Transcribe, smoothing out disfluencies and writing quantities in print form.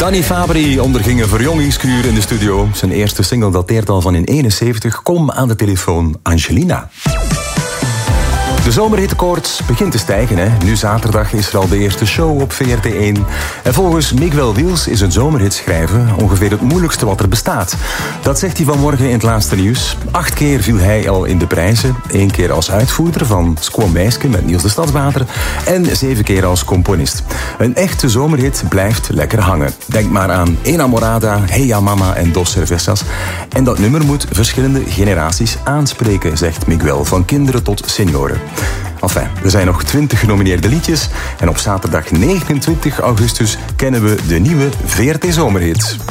Danny Fabri onderging een verjongingskuur in de studio. Zijn eerste single dateert al van in 71. Kom aan de telefoon, Angelina. De zomerhittekoorts begint te stijgen. Hè? Nu zaterdag is er al de eerste show op VRT1. En volgens Miguel Wiels is een zomerhit schrijven ongeveer het moeilijkste wat er bestaat. Dat zegt hij vanmorgen in het laatste nieuws. 8 keer viel hij al in de prijzen. 1 keer als uitvoerder van Squam Meisje met Niels de Stadsbader. En 7 keer als componist. Een echte zomerhit blijft lekker hangen. Denk maar aan Enamorada, Hey Ja Mama en Dos Cervezas. En dat nummer moet verschillende generaties aanspreken, zegt Miguel. Van kinderen tot senioren. Enfin, er zijn nog 20 genomineerde liedjes. En op zaterdag 29 augustus kennen we de nieuwe VRT Zomerhit.